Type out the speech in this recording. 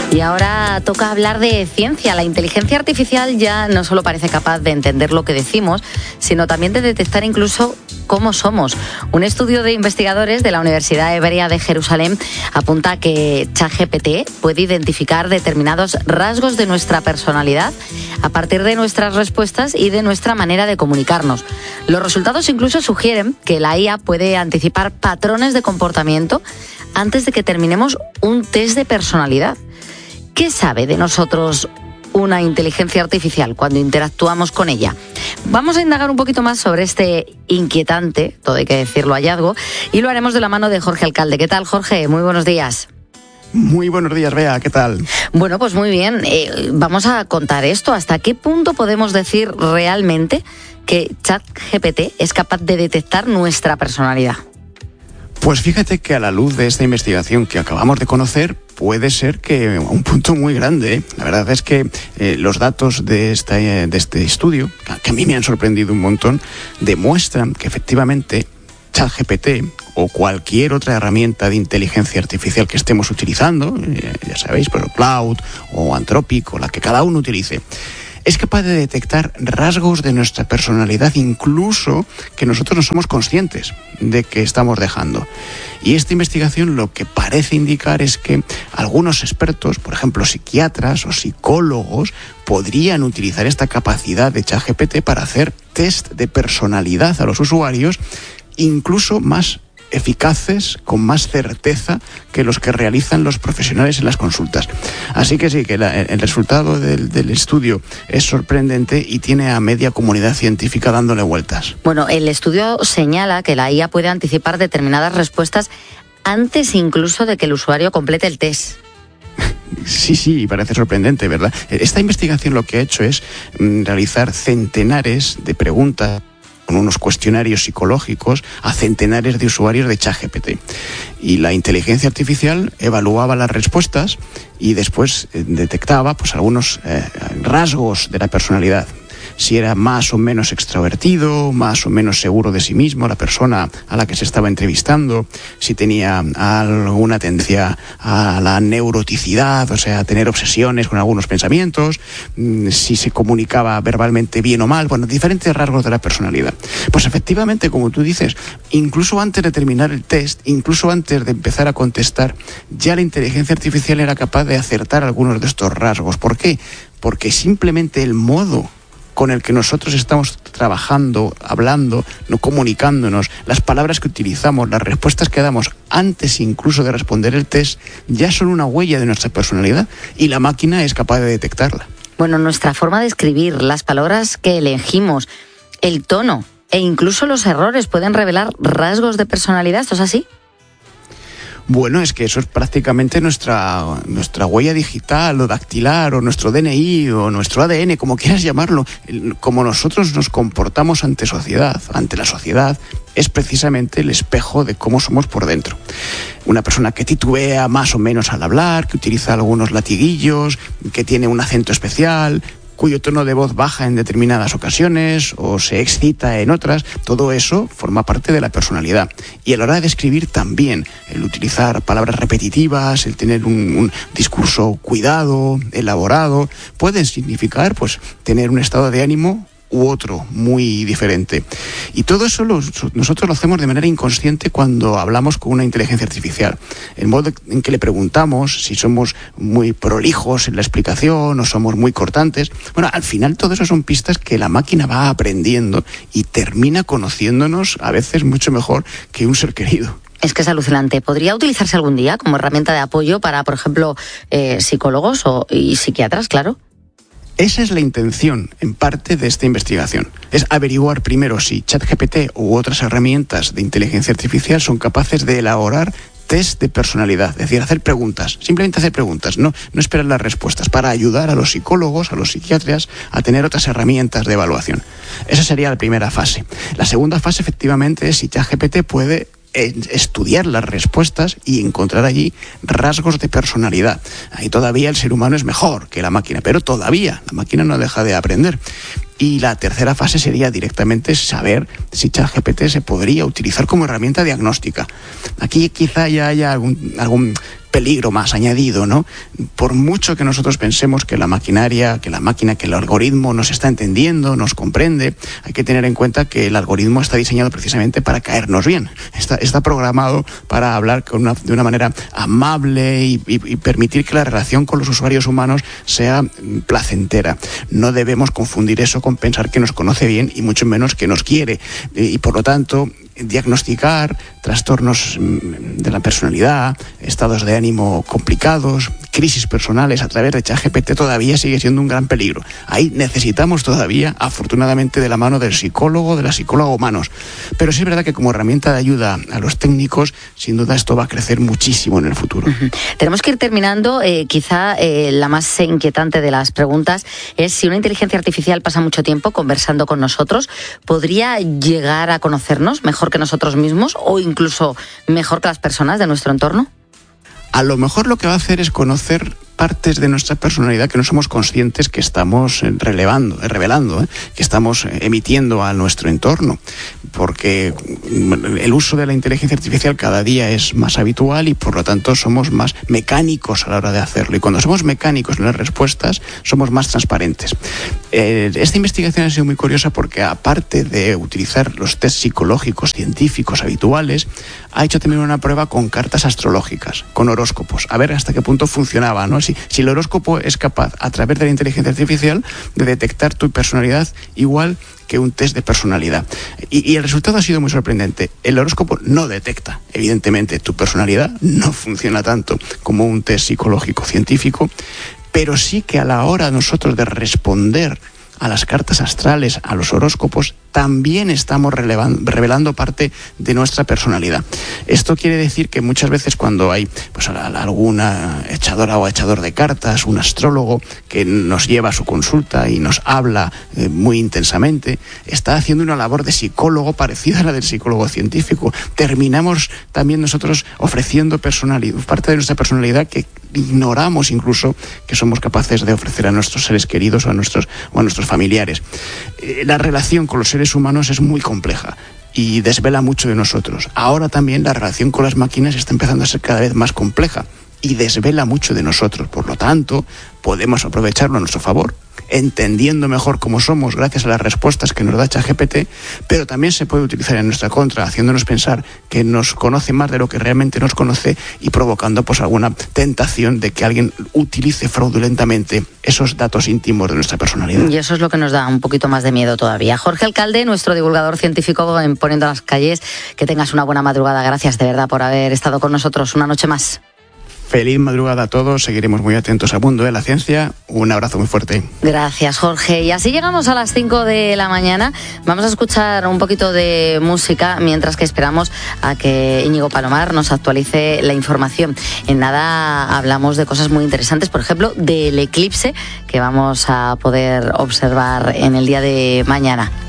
Y ahora toca hablar de ciencia. La inteligencia artificial ya no solo parece capaz de entender lo que decimos, sino también de detectar incluso cómo somos. Un estudio de investigadores de la Universidad Hebrea de Jerusalén apunta que ChatGPT puede identificar determinados rasgos de nuestra personalidad a partir de nuestras respuestas y de nuestra manera de comunicarnos. Los resultados incluso sugieren que la IA puede anticipar patrones de comportamiento antes de que terminemos un test de personalidad. ¿Qué sabe de nosotros una inteligencia artificial cuando interactuamos con ella? Vamos a indagar un poquito más sobre este inquietante, todo hay que decirlo, hallazgo, y lo haremos de la mano de Jorge Alcalde. ¿Qué tal, Jorge? Muy buenos días. Muy buenos días, Bea, ¿qué tal? Bueno, pues muy bien. Vamos a contar esto. ¿Hasta qué punto podemos decir realmente que ChatGPT es capaz de detectar nuestra personalidad? Pues fíjate que a la luz de esta investigación que acabamos de conocer, puede ser que a un punto muy grande. La verdad es que los datos de este estudio, que a mí me han sorprendido un montón, demuestran que efectivamente ChatGPT o cualquier otra herramienta de inteligencia artificial que estemos utilizando, ya sabéis, pero Cloud o Anthropic o la que cada uno utilice, es capaz de detectar rasgos de nuestra personalidad, incluso que nosotros no somos conscientes de que estamos dejando. Y esta investigación lo que parece indicar es que algunos expertos, por ejemplo psiquiatras o psicólogos, podrían utilizar esta capacidad de ChatGPT para hacer test de personalidad a los usuarios, incluso más eficaces, con más certeza que los que realizan los profesionales en las consultas. Así que sí, que el resultado del estudio es sorprendente y tiene a media comunidad científica dándole vueltas. Bueno, el estudio señala que la IA puede anticipar determinadas respuestas antes incluso de que el usuario complete el test. Sí, parece sorprendente, ¿verdad? Esta investigación lo que ha hecho es realizar centenares de preguntas con unos cuestionarios psicológicos a centenares de usuarios de ChatGPT. Y la inteligencia artificial evaluaba las respuestas y después detectaba pues algunos rasgos de la personalidad. Si era más o menos extrovertido, más o menos seguro de sí mismo la persona a la que se estaba entrevistando, si tenía alguna tendencia a la neuroticidad, o sea, a tener obsesiones con algunos pensamientos, si se comunicaba verbalmente bien o mal, bueno, diferentes rasgos de la personalidad. Pues efectivamente, como tú dices, incluso antes de terminar el test, incluso antes de empezar a contestar, ya la inteligencia artificial era capaz de acertar algunos de estos rasgos. ¿Por qué? Porque simplemente el modo con el que nosotros estamos trabajando, hablando, no comunicándonos, las palabras que utilizamos, las respuestas que damos antes incluso de responder el test, ya son una huella de nuestra personalidad y la máquina es capaz de detectarla. Bueno, nuestra forma de escribir, las palabras que elegimos, el tono e incluso los errores pueden revelar rasgos de personalidad. ¿Esto es así? Bueno, es que eso es prácticamente nuestra huella digital o dactilar o nuestro DNI o nuestro ADN, como quieras llamarlo. Como nosotros nos comportamos ante la sociedad, es precisamente el espejo de cómo somos por dentro. Una persona que titubea más o menos al hablar, que utiliza algunos latiguillos, que tiene un acento especial, cuyo tono de voz baja en determinadas ocasiones o se excita en otras, todo eso forma parte de la personalidad. Y a la hora de escribir también, el utilizar palabras repetitivas, el tener un discurso cuidado, elaborado, puede significar pues tener un estado de ánimo u otro muy diferente. Y todo eso nosotros lo hacemos de manera inconsciente cuando hablamos con una inteligencia artificial. El modo en que le preguntamos si somos muy prolijos en la explicación o somos muy cortantes. Bueno, al final todo eso son pistas que la máquina va aprendiendo y termina conociéndonos a veces mucho mejor que un ser querido. Es que es alucinante. ¿Podría utilizarse algún día como herramienta de apoyo para, por ejemplo, psicólogos y psiquiatras, claro? Esa es la intención, en parte, de esta investigación. Es averiguar primero si ChatGPT u otras herramientas de inteligencia artificial son capaces de elaborar test de personalidad, es decir, hacer preguntas, simplemente hacer preguntas, no esperar las respuestas, para ayudar a los psicólogos, a los psiquiatras, a tener otras herramientas de evaluación. Esa sería la primera fase. La segunda fase, efectivamente, es si ChatGPT puede estudiar las respuestas y encontrar allí rasgos de personalidad. Ahí todavía el ser humano es mejor que la máquina, pero todavía la máquina no deja de aprender. Y la tercera fase sería directamente saber si ChatGPT se podría utilizar como herramienta diagnóstica. Aquí quizá ya haya algún peligro más añadido, ¿no? Por mucho que nosotros pensemos que la maquinaria, que la máquina, que el algoritmo nos está entendiendo, nos comprende, hay que tener en cuenta que el algoritmo está diseñado precisamente para caernos bien. Está programado para hablar de una manera amable y permitir que la relación con los usuarios humanos sea placentera. No debemos confundir eso con pensar que nos conoce bien y mucho menos que nos quiere. Y por lo tanto, diagnosticar trastornos de la personalidad, estados de ánimo complicados, crisis personales a través de ChatGPT todavía sigue siendo un gran peligro. Ahí necesitamos todavía, afortunadamente, de la mano del psicólogo, de la psicóloga humanos. Pero sí es verdad que como herramienta de ayuda a los técnicos, sin duda esto va a crecer muchísimo en el futuro. Tenemos que ir terminando. Quizá la más inquietante de las preguntas es si una inteligencia artificial pasa mucho tiempo conversando con nosotros, ¿podría llegar a conocernos mejor que nosotros mismos o incluso mejor que las personas de nuestro entorno? A lo mejor lo que va a hacer es conocer partes de nuestra personalidad que no somos conscientes que estamos revelando, que estamos emitiendo a nuestro entorno, porque el uso de la inteligencia artificial cada día es más habitual y por lo tanto somos más mecánicos a la hora de hacerlo, y cuando somos mecánicos en las respuestas somos más transparentes. Esta investigación ha sido muy curiosa porque, aparte de utilizar los test psicológicos científicos habituales, ha hecho también una prueba con cartas astrológicas, con horóscopos, a ver hasta qué punto funcionaba, ¿no? Si el horóscopo es capaz, a través de la inteligencia artificial, de detectar tu personalidad igual que un test de personalidad. Y el resultado ha sido muy sorprendente. El horóscopo no detecta, evidentemente, tu personalidad, no funciona tanto como un test psicológico científico, pero sí que a la hora nosotros de responder a las cartas astrales, a los horóscopos, también estamos revelando parte de nuestra personalidad. Esto quiere decir que muchas veces cuando hay alguna echadora o echador de cartas, un astrólogo que nos lleva a su consulta y nos habla muy intensamente, está haciendo una labor de psicólogo parecida a la del psicólogo científico. Terminamos también nosotros ofreciendo parte de nuestra personalidad que ignoramos incluso que somos capaces de ofrecer a nuestros seres queridos o a nuestros familiares. La relación con los seres humanos es muy compleja y desvela mucho de nosotros. Ahora también la relación con las máquinas está empezando a ser cada vez más compleja y desvela mucho de nosotros. Por lo tanto, podemos aprovecharlo a nuestro favor, entendiendo mejor cómo somos gracias a las respuestas que nos da ChatGPT, pero también se puede utilizar en nuestra contra, haciéndonos pensar que nos conoce más de lo que realmente nos conoce y provocando alguna tentación de que alguien utilice fraudulentamente esos datos íntimos de nuestra personalidad. Y eso es lo que nos da un poquito más de miedo todavía. Jorge Alcalde, nuestro divulgador científico en Poniendo las Calles, que tengas una buena madrugada. Gracias de verdad por haber estado con nosotros una noche más. Feliz madrugada a todos, seguiremos muy atentos al mundo de la ciencia. Un abrazo muy fuerte. Gracias, Jorge. Y así llegamos a las 5 de la mañana. Vamos a escuchar un poquito de música mientras que esperamos a que Íñigo Palomar nos actualice la información. En nada hablamos de cosas muy interesantes, por ejemplo, del eclipse que vamos a poder observar en el día de mañana.